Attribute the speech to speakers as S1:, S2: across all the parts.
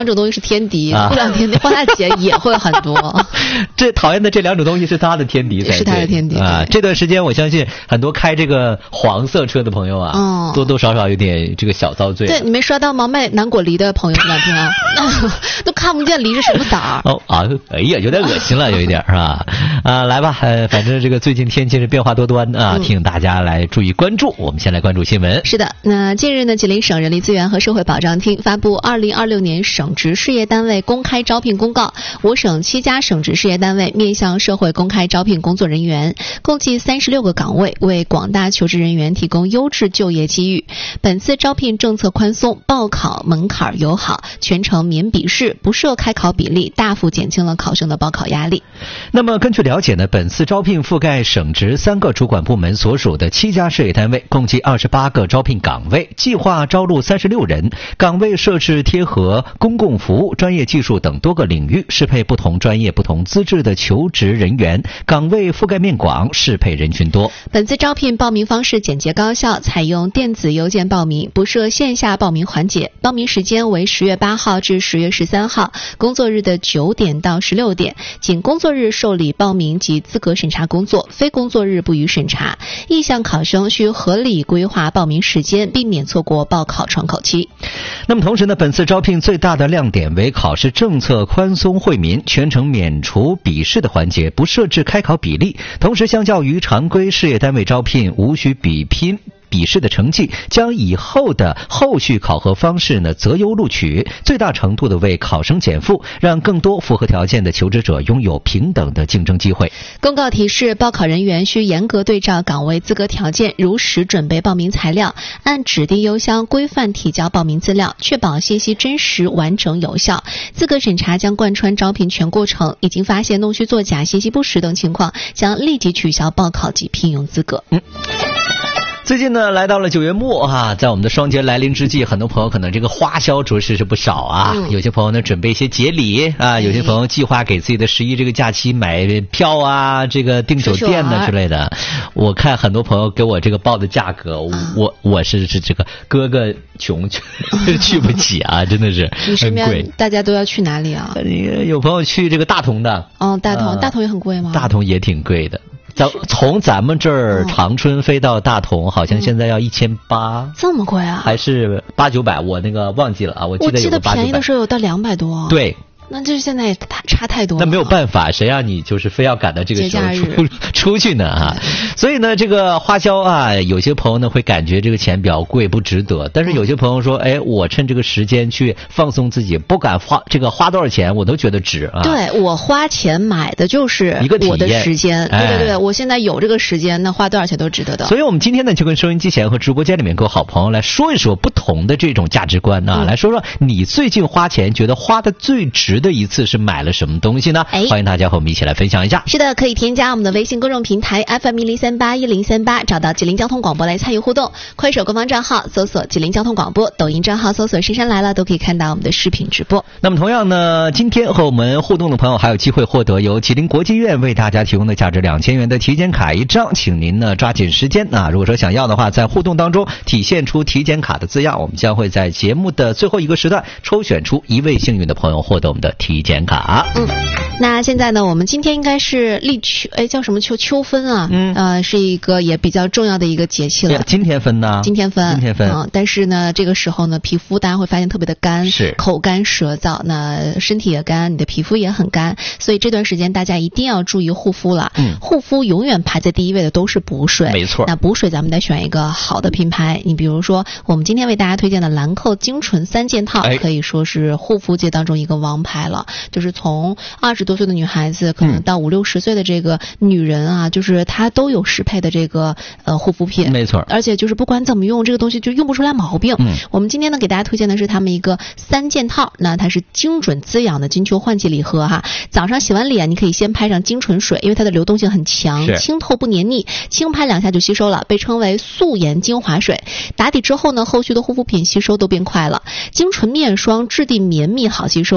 S1: 两种东西是天敌，过两天花大钱也会很多。
S2: 这讨厌的这两种东西是他的天敌才对，
S1: 是他的天敌
S2: 啊！这段时间我相信很多开这个黄色车的朋友啊，多多少少有点这个小遭罪。
S1: 对，你没刷到吗？卖南果梨的朋友这两天啊，都看不见梨是什么色儿。
S2: 哎呀，有点恶心了，有一点是吧？来吧，反正这个最近天气是变化多端啊，提醒大家来注意关注。我们先来关注新闻。
S1: 是的，那近日呢，吉林省人力资源和社会保障厅发布2026年省直事业单位公开招聘公告，我省7家省直事业单位面向社会公开招聘工作人员，共计36个岗位，为广大求职人员提供优质就业机遇。本次招聘政策宽松，报考门槛友好，全程免笔试，不设开考比例，大幅减轻了考生的报考压力。
S2: 那么根据了解呢，本次招聘覆盖省直3个主管部门所属的7家事业单位，共计28个招聘岗位，计划招录36人，岗位设置贴合公共服务、专业技术等多个领域，适配不同专业、不同资质的求职人员，岗位覆盖面广，适配人群多。
S1: 本次招聘报名方式简洁高效，采用电子邮件报名，不设线下报名环节。报名时间为10月8号至10月13号，工作日的9点到16点，仅工作日受理报名及资格审查工作，非工作日不予审查。意向考生需合理规划报名时间，避免错过报考窗口期。
S2: 那么同时呢，本次招聘最大的亮点为考试政策宽松惠民，全程免除笔试的环节，不设置开考比例。同时相较于常规事业单位招聘无需比拼笔试的成绩，将以后的后续考核方式呢择优录取，最大程度的为考生减负，让更多符合条件的求职者拥有平等的竞争机会。
S1: 公告提示，报考人员需严格对照岗位资格条件，如实准备报名材料，按指定邮箱规范提交报名资料，确保信息真实、完整、有效。资格审查将贯穿招聘全过程，已经发现弄虚作假、信息不实等情况，将立即取消报考及聘用资格。
S2: 最近呢，来到了9月末啊，在我们的双节来临之际，很多朋友可能这个花销着实是不少啊。有些朋友呢准备一些节礼啊，有些朋友计划给自己的11这个假期买票啊，这个订酒店呢之类的。我看很多朋友给我这个报的价格，我是这个哥哥穷去不起啊，真的是
S1: 你身边大家都要去哪里啊？
S2: 有朋友去这个大同的。
S1: 大同也很贵吗？
S2: 大同也挺贵的。从咱们这儿长春飞到大同，好像现在要1800，
S1: 这么贵啊？
S2: 还是800-900？我那个忘记了啊，我记得
S1: 便宜的时候有到200多。
S2: 对。
S1: 那这现在也差太多了。
S2: 那没有办法，谁让你就是非要赶到这个时候出去呢啊？所以呢，这个花销啊，有些朋友呢会感觉这个钱比较贵，不值得。但是有些朋友说，我趁这个时间去放松自己，不敢花多少钱，我都觉得值啊。
S1: 对，我花钱买的就是我的时间。对，我现在有这个时间，那花多少钱都值得的。
S2: 所以我们今天呢，就跟收音机前和直播间里面各位好朋友来说一说不同的这种价值观啊，来说说你最近花钱觉得花的最值的一次是买了什么东西呢？欢迎大家和我们一起来分享一下。
S1: 是的，可以添加我们的微信公众平台 FM10381038，找到吉林交通广播来参与互动。快手官方账号搜索吉林交通广播，抖音账号搜索深山来了，都可以看到我们的视频直播。
S2: 那么同样呢，今天和我们互动的朋友还有机会获得由吉林国际院为大家提供的价值2000元的体检卡1张，请您呢抓紧时间啊！如果说想要的话，在互动当中体现出体检卡的字样，我们将会在节目的最后一个时段抽选出1位幸运的朋友获得我们的体检卡。
S1: 那现在呢，我们今天应该是立秋，叫什么秋？秋分啊，是一个也比较重要的一个节气了。
S2: 今天分呢？
S1: 今天分。但是呢，这个时候呢，皮肤大家会发现特别的干，
S2: 是口
S1: 干舌燥，那身体也干，你的皮肤也很干，所以这段时间大家一定要注意护肤了。护肤永远排在第一位的都是补水，
S2: 没错。
S1: 那补水咱们得选一个好的品牌，你比如说我们今天为大家推荐的兰蔻精纯3件套，可以说是护肤界当中一个王牌了。就是从20多岁的女孩子，可能到50-60岁的这个女人啊，就是她都有适配的这个护肤品，
S2: 没错。
S1: 而且就是不管怎么用，这个东西就用不出来毛病。我们今天呢给大家推荐的是他们一个3件套，那它是精准滋养的金秋换季礼盒哈。早上洗完脸，你可以先拍上精纯水，因为它的流动性很强，清透不黏腻，轻拍2下就吸收了，被称为素颜精华水。打底之后呢，后续的护肤品吸收都变快了。精纯面霜质地绵密好吸收，用在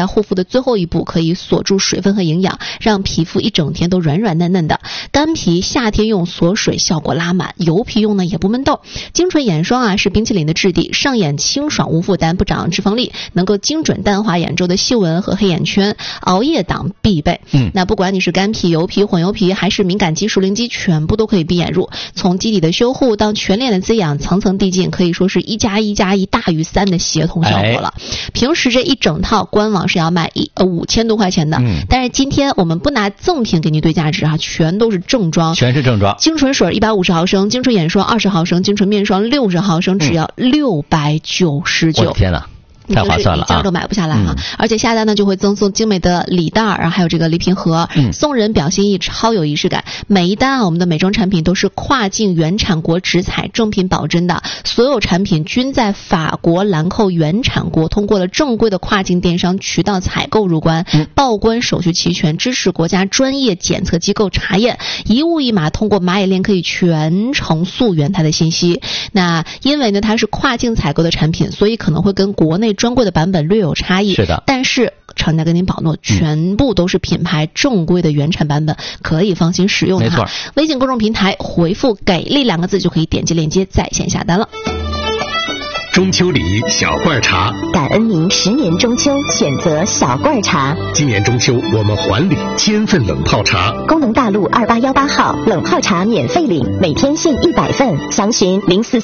S1: 护肤的最后一步，可以锁住水分和营养，让皮肤一整天都软软嫩嫩的。干皮夏天用锁水效果拉满，油皮用呢也不闷痘。精纯眼霜啊是冰淇淋的质地，上眼清爽无负担，不长脂肪粒，能够精准淡化眼周的细纹和黑眼圈，熬夜党必备。那不管你是干皮、油皮、混油皮还是敏感肌、熟龄肌，全部都可以闭眼入。从基底的修护到全脸的滋养，层层递进，可以说是1+1+1大于3的协同效果了。平时这一整套官网是要卖5000多块钱的，但是今天我们不拿赠品给你对价值啊，全都是正装，
S2: 全是正装。
S1: 精纯水150毫升，精纯眼霜20毫升，精纯面霜60毫升，只要699。
S2: 我的天哪！太划算了啊！
S1: 一件都买不下来哈，而且下单呢就会赠送精美的礼袋，然后还有这个礼品盒，送人表心意，超有仪式感。每一单啊，我们的美妆产品都是跨境原产国直采，正品保真的，所有产品均在法国兰蔻原产国通过了正规的跨境电商渠道采购入关，报关手续齐全，支持国家专业检测机构查验，一物一码通过蚂蚁链可以全程溯源它的信息。那因为呢它是跨境采购的产品，所以可能会跟国内专柜的版本略有差异，
S2: 是的，
S1: 但是厂家跟您保诺，全部都是品牌正规的原产版本，可以放心使用的哈。
S2: 没错，
S1: 微信公众平台回复“给力”2个字就可以点击链接在线下单了。
S3: 中秋礼小罐茶，
S4: 感恩您10年中秋选择小罐茶。
S3: 今年中秋我们还礼1000份冷泡茶。
S4: 功能大路2818号冷泡茶免费领，每天限100份，详询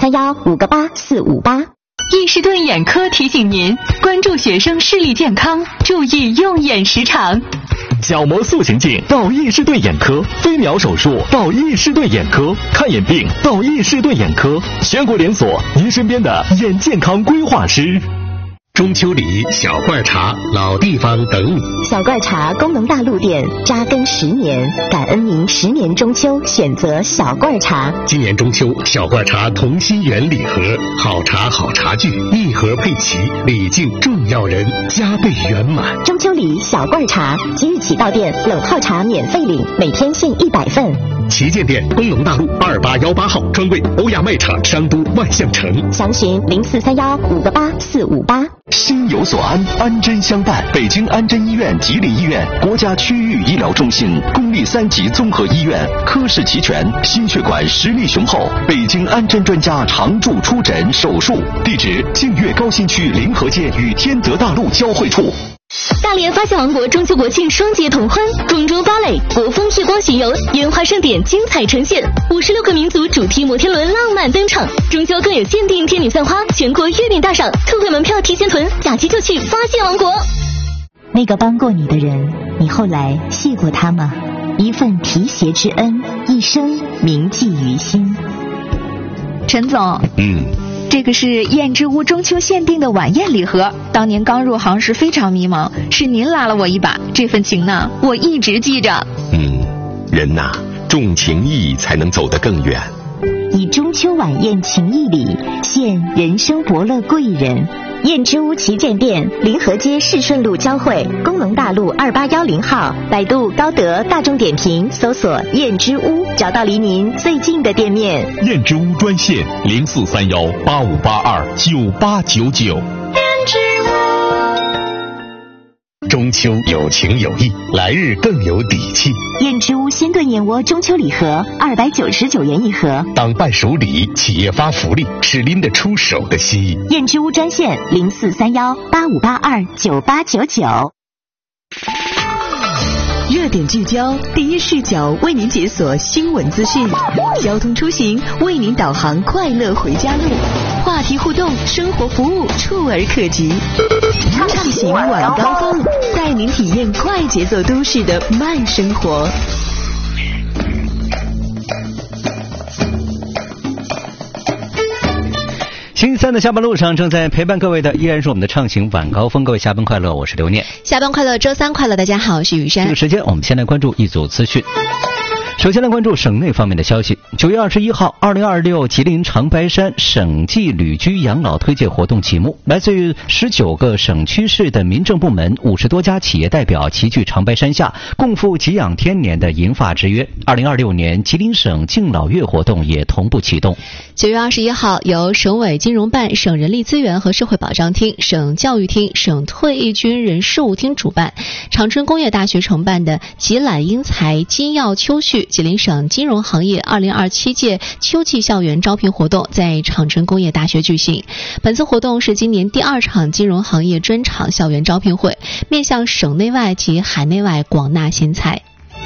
S4: 0431-58458。
S5: 易士顿眼科提醒您关注学生视力健康，注意用眼时长。
S6: 角膜塑形镜到易士顿眼科，飞秒手术到易士顿眼科，看眼病到易士顿眼科，全国连锁，您身边的眼健康规划师。
S3: 中秋礼小罐茶，老地方等你。
S4: 小罐茶功能大路店扎根10年，感恩您10年中秋选择小罐茶。
S3: 今年中秋小罐茶同心圆礼盒，好茶好茶具，一盒配齐，礼敬重要人，加倍圆满。
S4: 中秋礼小罐茶，即日起到店冷泡茶免费领，每天限100份。
S3: 旗舰店工农大路2818号，专柜欧亚卖场商都万象城，
S4: 详询0431-58458。
S6: 心有所安，安贞相伴。北京安贞医院、吉林医院国家区域医疗中心，公立3级综合医院，科室齐全，心血管实力雄厚。北京安贞专家常驻出诊手术，地址：净月高新区临河街与天德大路交汇处。
S5: 大连发现王国中秋国庆双节同欢，中州芭蕾、国风夜光巡游、烟花盛典精彩呈现，56个民族主题摩天轮浪漫登场。中秋更有限定天女散花，全国月饼大赏，特惠门票提前囤，假期就去发现王国。
S4: 那个帮过你的人，你后来谢过他吗？一份提携之恩，一生铭记于心。
S7: 陈总，这个是燕之屋中秋限定的晚宴礼盒，当年刚入行时非常迷茫，是您拉了我一把，这份情呢，我一直记着。
S8: 人呐，重情义才能走得更远。
S4: 以中秋晚宴情谊礼，献人生伯乐贵人。燕之屋旗舰店临河街市顺路交汇，工农大路2810号，百度、高德、大众点评搜索燕之屋，找到离您最近的店面。
S6: 燕之屋专线0431-8582-9899。
S3: 中秋有情有义，来日更有底气。
S4: 燕之屋鲜炖燕窝中秋礼盒299元一盒，
S3: 当伴手礼，企业发福利，是拎得出手的心意。
S4: 燕之屋专线0431-8582-9899。
S5: 热点聚焦，第一视角为您解锁新闻资讯，交通出行为您导航快乐回家路，话题互动，生活服务触而可及。畅行晚高峰，带您体验快节奏都市的慢生活。
S2: 星期三的下班路上，正在陪伴各位的依然是我们的畅行晚高峰。各位下班快乐，我是刘念。
S1: 下班快乐，周三快乐，大家好，我是雨山。
S2: 这个时间我们先来关注一组资讯。首先来关注省内方面的消息。9月21号，2026吉林长白山省际旅居养老推介活动启幕，来自于19个省区市的民政部门50多家企业代表齐聚长白山下，共赴给养天年的银发之约。2026年吉林省敬老月活动也同步启动。
S1: 9月21号，由省委金融办、省人力资源和社会保障厅、省教育厅、省退役军人事务厅主办，长春工业大学承办的集揽英才、金耀秋旭吉林省金融行业2027届秋季校园招聘活动在长春工业大学举行。本次活动是今年第2场金融行业专场校园招聘会，面向省内外及海内外广纳贤才。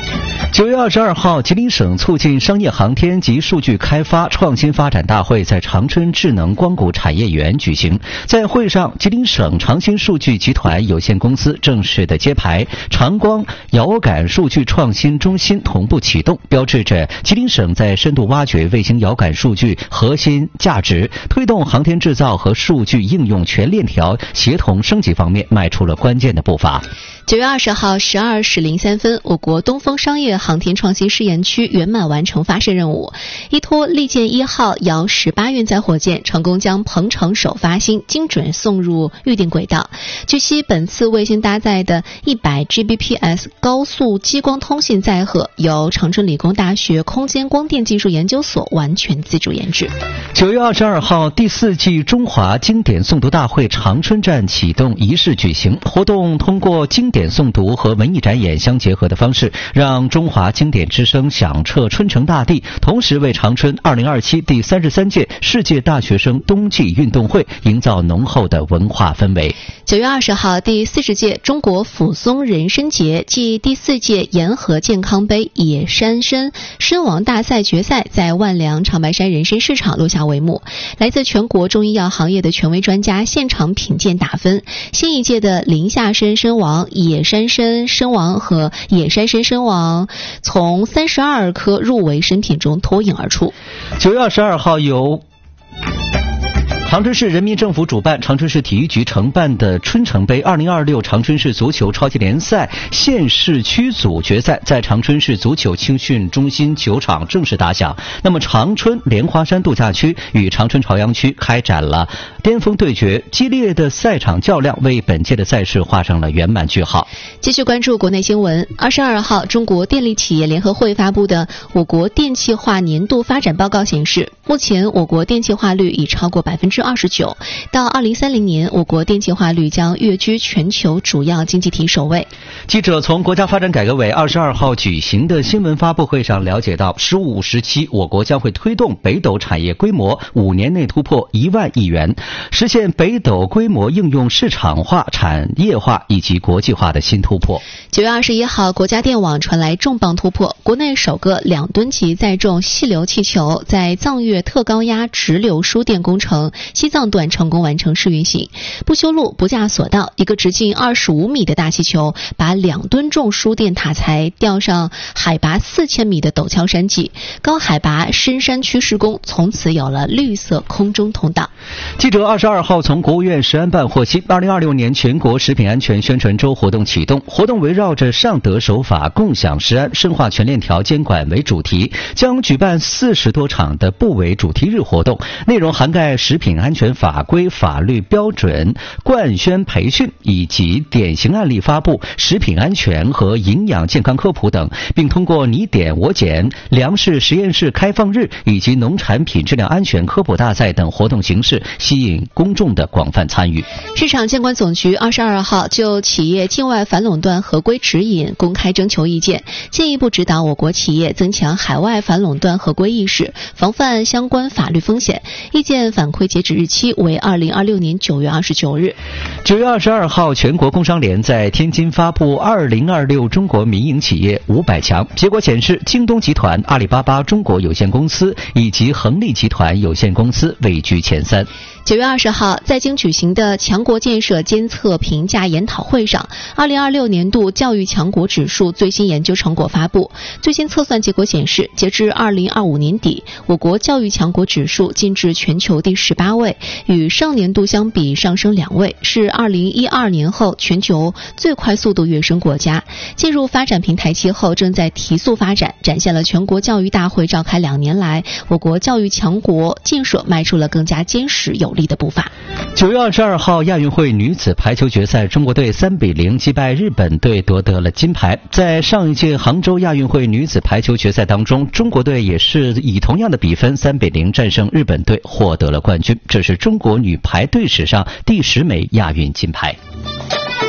S2: 9月22号，吉林省促进商业航天及数据开发创新发展大会在长春智能光谷产业园举行。在会上，吉林省长新数据集团有限公司正式的揭牌，长光遥感数据创新中心同步启动，标志着吉林省在深度挖掘卫星遥感数据核心价值，推动航天制造和数据应用全链条协同升级方面迈出了关键的步伐。
S1: 9月20号12时03分，我国东风商业航天创新试验区圆满完成发射任务，依托利剑1号遥18运载火箭成功将鹏程首发星精准送入预定轨道。据悉，本次卫星搭载的100 Gbps 高速激光通信载荷由长春理工大学空间光电技术研究所完全自主研制。
S2: 9月22号，第4季中华经典诵读大会长春站启动仪式举行。活动通过经典诵读和文艺展演相结合的方式，让中华经典之声响彻春城大地，同时为长春2027第33届世界大学生冬季运动会营造浓厚的文化氛围。
S1: 9月20号，第40届中国抚松人参节暨第4届沿河健康杯野山参参王大赛决赛在万良长白山人参市场落下帷幕。来自全国中医药行业的权威专家现场品鉴打分，新一届的林下参参王、野山参参王和野山参参王从32颗入围参品中脱颖而出。
S2: 9月22号，由长春市人民政府主办、长春市体育局承办的春城杯2026长春市足球超级联赛县市区组决赛在长春市足球青训中心球场正式打响。那么长春莲花山度假区与长春朝阳区开展了巅峰对决，激烈的赛场较量为本届的赛事画上了圆满句号。
S1: 继续关注国内新闻。22号，中国电力企业联合会发布的我国电气化年度发展报告显示，目前我国电气化率已超过29%，到2030年，我国电气化率将跃居全球主要经济体首位。
S2: 记者从国家发展改革委22号举行的新闻发布会上了解到，15、17我国将会推动北斗产业规模5年内突破1万亿元，实现北斗规模应用市场化、产业化以及国际化的新突破。
S1: 9月21号，国家电网传来重磅突破，国内首个2吨级载重细流气球在藏越特高压直流输电工程西藏段成功完成试运行，不修路、不架索道，一个直径25米的大气球把2吨重输电塔材吊上海拔4000米的陡峭山脊，高海拔深山区施工从此有了绿色空中通道。
S2: 记者22号从国务院食安办获悉，2026年全国食品安全宣传周活动启动，活动围绕着上德守法、共享食安、深化全链条监管为主题，将举办40多场的部委主题日活动，内容涵盖食品安全法规、法律标准贯宣培训以及典型案例发布、食品安全和营养健康科普等，并通过你点我检、粮食实验室开放日以及农产品质量安全科普大赛等活动形式，吸引公众的广泛参与。
S1: 市场监管总局22号就企业境外反垄断合规指引公开征求意见，进一步指导我国企业增强海外反垄断合规意识，防范相关法律风险。意见反馈截止日期为2026年9月29日。
S2: 9月22号，全国工商联在天津发布2026中国民营企业500强，结果显示，京东集团、阿里巴巴中国有限公司以及恒力集团有限公司位居前3。
S1: 9月20号，在京举行的强国建设监测评价研讨会上，2026年度教育强国指数最新研究成果发布。最新测算结果显示，截至2025年底，我国教育强国指数进至全球第18位，与上年度相比上升2位，是2012年后全球最快速度跃升国家。进入发展平台期后，正在提速发展，展现了全国教育大会召开2年来，我国教育强国建设迈出了更加坚实有力的步伐。
S2: 9月22号，亚运会女子排球决赛，中国队3比0击败日本队，夺得了金牌。在上一届杭州亚运会女子排球决赛当中，中国队也是以同样的比分3 3-0战胜日本队，获得了冠军。这是中国女排队史上第10枚亚运金牌。